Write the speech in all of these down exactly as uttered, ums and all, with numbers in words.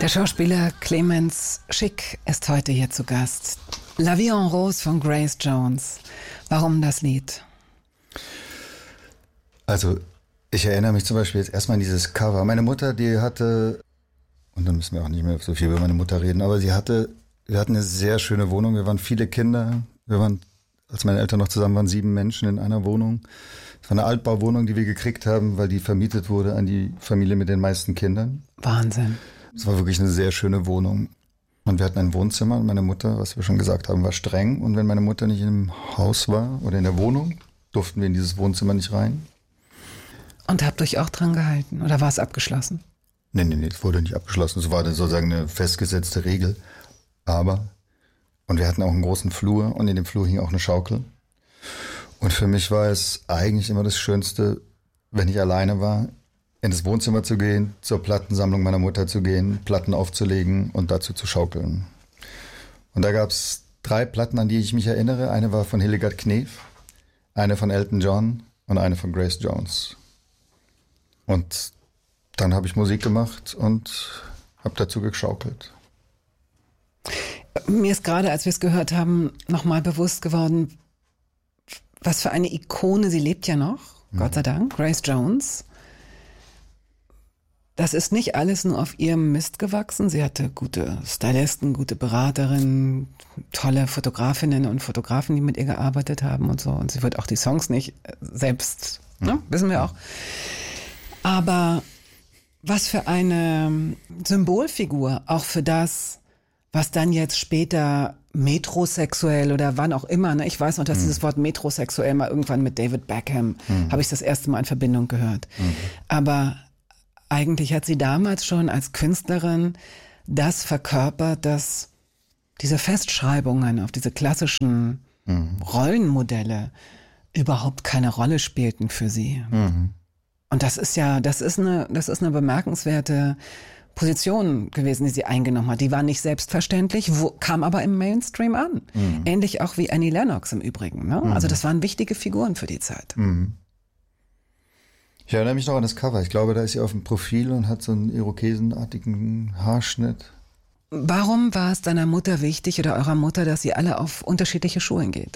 Der Schauspieler Clemens Schick ist heute hier zu Gast. La Vie en Rose von Grace Jones. Warum das Lied? Also, ich erinnere mich zum Beispiel jetzt erstmal an dieses Cover. Meine Mutter, die hatte, und dann müssen wir auch nicht mehr so viel über meine Mutter reden, aber sie hatte, wir hatten eine sehr schöne Wohnung. Wir waren viele Kinder. Wir waren, als meine Eltern noch zusammen waren, sieben Menschen in einer Wohnung. Es war eine Altbauwohnung, die wir gekriegt haben, weil die vermietet wurde an die Familie mit den meisten Kindern. Wahnsinn. Es war wirklich eine sehr schöne Wohnung. Und wir hatten ein Wohnzimmer und meine Mutter, was wir schon gesagt haben, war streng. Und wenn meine Mutter nicht im Haus war oder in der Wohnung, durften wir in dieses Wohnzimmer nicht rein. Und habt euch auch dran gehalten? Oder war es abgeschlossen? Nee, nee, nee, es wurde nicht abgeschlossen. Es war sozusagen eine festgesetzte Regel. Aber, und wir hatten auch einen großen Flur und in dem Flur hing auch eine Schaukel. Und für mich war es eigentlich immer das Schönste, wenn ich alleine war, in das Wohnzimmer zu gehen, zur Plattensammlung meiner Mutter zu gehen, Platten aufzulegen und dazu zu schaukeln. Und da gab es drei Platten, an die ich mich erinnere. Eine war von Hildegard Knef, eine von Elton John und eine von Grace Jones. Und dann habe ich Musik gemacht und habe dazu geschaukelt. Mir ist gerade, als wir es gehört haben, nochmal bewusst geworden, was für eine Ikone, sie lebt ja noch, mhm. Gott sei Dank, Grace Jones. Das ist nicht alles nur auf ihrem Mist gewachsen. Sie hatte gute Stylisten, gute Beraterinnen, tolle Fotografinnen und Fotografen, die mit ihr gearbeitet haben und so. Und sie wird auch die Songs nicht selbst, mhm. ne, wissen wir auch. Aber was für eine Symbolfigur, auch für das, was dann jetzt später metrosexuell oder wann auch immer, ne? Ich weiß noch, dass mhm. dieses Wort metrosexuell mal irgendwann mit David Beckham, mhm. habe ich das erste Mal in Verbindung gehört. Mhm. Aber eigentlich hat sie damals schon als Künstlerin das verkörpert, dass diese Festschreibungen auf diese klassischen mhm. Rollenmodelle überhaupt keine Rolle spielten für sie. Mhm. Und das ist ja, das ist eine, das ist eine bemerkenswerte Position gewesen, die sie eingenommen hat. Die war nicht selbstverständlich, wo, kam aber im Mainstream an. Mhm. Ähnlich auch wie Annie Lennox im Übrigen. Ne? Mhm. Also das waren wichtige Figuren für die Zeit. Mhm. Ich erinnere mich noch an das Cover. Ich glaube, da ist sie auf dem Profil und hat so einen irokesenartigen Haarschnitt. Warum war es deiner Mutter wichtig oder eurer Mutter, dass sie alle auf unterschiedliche Schulen geht?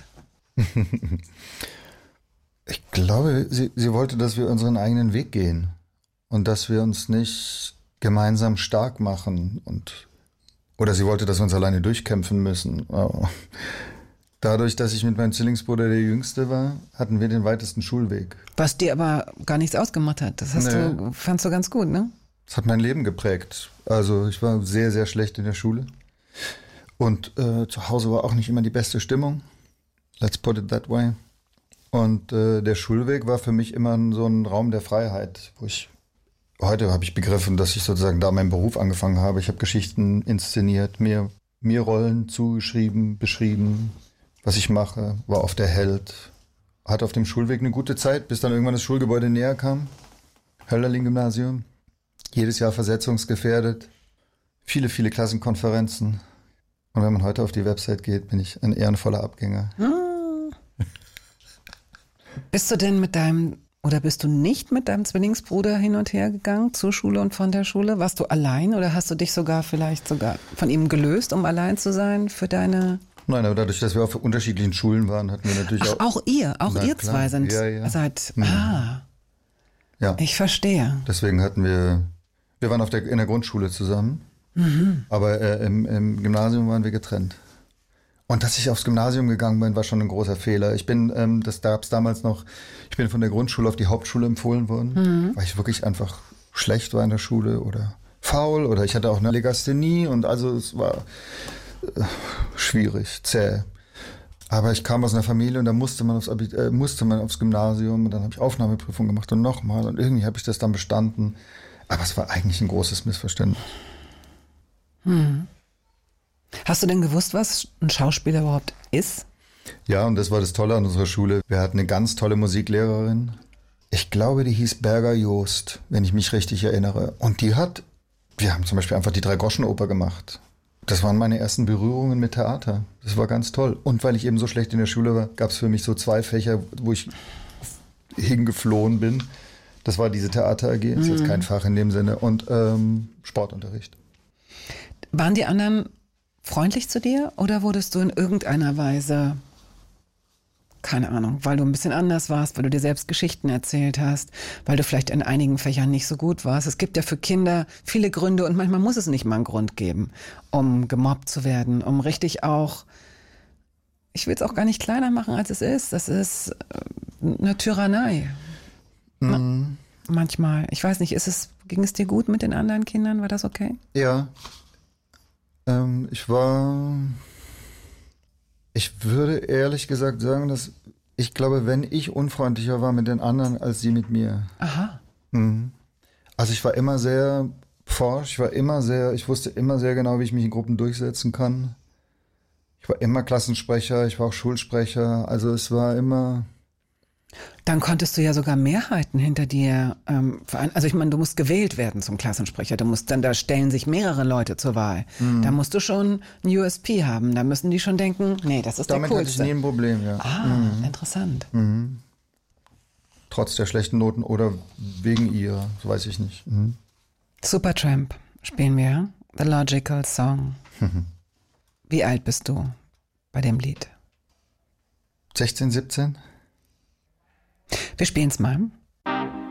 Ich glaube, sie, sie wollte, dass wir unseren eigenen Weg gehen und dass wir uns nicht gemeinsam stark machen und oder sie wollte, dass wir uns alleine durchkämpfen müssen. Aber dadurch, dass ich mit meinem Zwillingsbruder der Jüngste war, hatten wir den weitesten Schulweg. Was dir aber gar nichts ausgemacht hat. Das hast nee. du, fandst du ganz gut, ne? Das hat mein Leben geprägt. Also ich war sehr, sehr schlecht in der Schule. Und äh, zu Hause war auch nicht immer die beste Stimmung. Let's put it that way. Und äh, der Schulweg war für mich immer so ein Raum der Freiheit, wo ich, heute habe ich begriffen, dass ich sozusagen da meinen Beruf angefangen habe. Ich habe Geschichten inszeniert, mir, mir Rollen zugeschrieben, beschrieben, was ich mache, war oft der Held. Hatte auf dem Schulweg eine gute Zeit, bis dann irgendwann das Schulgebäude näher kam. Hölderlin-Gymnasium. Jedes Jahr versetzungsgefährdet. Viele, viele Klassenkonferenzen. Und wenn man heute auf die Website geht, bin ich ein ehrenvoller Abgänger. Hm. Bist du denn mit deinem, oder bist du nicht mit deinem Zwillingsbruder hin und her gegangen zur Schule und von der Schule? Warst du allein oder hast du dich sogar vielleicht sogar von ihm gelöst, um allein zu sein für deine... Nein, aber dadurch, dass wir auf unterschiedlichen Schulen waren, hatten wir natürlich Ach, auch... auch ihr, auch Na, ihr klar. zwei sind ja, ja. seit... Mhm. Ah, ja. Ich verstehe. Deswegen hatten wir... Wir waren auf der, in der Grundschule zusammen, mhm. aber äh, im, im Gymnasium waren wir getrennt. Und dass ich aufs Gymnasium gegangen bin, war schon ein großer Fehler. Ich bin, ähm, das gab es damals noch, ich bin von der Grundschule auf die Hauptschule empfohlen worden, mhm. weil ich wirklich einfach schlecht war in der Schule oder faul oder ich hatte auch eine Legasthenie und also es war äh, schwierig, zäh. Aber ich kam aus einer Familie und da musste man aufs, Abi, äh, musste man aufs Gymnasium und dann habe ich Aufnahmeprüfung gemacht und nochmal und irgendwie habe ich das dann bestanden. Aber es war eigentlich ein großes Missverständnis. Mhm. Hast du denn gewusst, was ein Schauspieler überhaupt ist? Ja, und das war das Tolle an unserer Schule. Wir hatten eine ganz tolle Musiklehrerin. Ich glaube, die hieß Berger Joost, wenn ich mich richtig erinnere. Und die hat, wir haben zum Beispiel einfach die Drei-Groschen-Oper gemacht. Das waren meine ersten Berührungen mit Theater. Das war ganz toll. Und weil ich eben so schlecht in der Schule war, gab es für mich so zwei Fächer, wo ich hingeflohen bin. Das war diese Theater A G, ist mhm. jetzt kein Fach in dem Sinne, und ähm, Sportunterricht. Waren die anderen freundlich zu dir oder wurdest du in irgendeiner Weise, keine Ahnung, weil du ein bisschen anders warst, weil du dir selbst Geschichten erzählt hast, weil du vielleicht in einigen Fächern nicht so gut warst? Es gibt ja für Kinder viele Gründe und manchmal muss es nicht mal einen Grund geben, um gemobbt zu werden, um richtig auch, ich will es auch gar nicht kleiner machen, als es ist. Das ist eine Tyrannei. Mhm. Manchmal. Ich weiß nicht, ist es, ging es dir gut mit den anderen Kindern? War das okay? Ja. Ähm, ich war, ich würde ehrlich gesagt sagen, dass ich glaube, wenn ich unfreundlicher war mit den anderen, als sie mit mir. Aha. Mhm. Also ich war immer sehr forsch, ich war immer sehr, ich wusste immer sehr genau, wie ich mich in Gruppen durchsetzen kann. Ich war immer Klassensprecher, ich war auch Schulsprecher, also es war immer... Dann konntest du ja sogar Mehrheiten hinter dir, ähm, also ich meine, du musst gewählt werden zum Klassensprecher, du musst dann, da stellen sich mehrere Leute zur Wahl. Mhm. Da musst du schon ein U S P haben, da müssen die schon denken, nee, das ist Damit der Coolste. Damit Coolste. hatte ich nie ein Problem, ja. Ah, mhm. Interessant. Mhm. Trotz der schlechten Noten oder wegen ihr, weiß ich nicht. Mhm. Supertramp spielen wir, The Logical Song. Wie alt bist du bei dem Lied? sechzehn, siebzehn. Wir spielen es mal.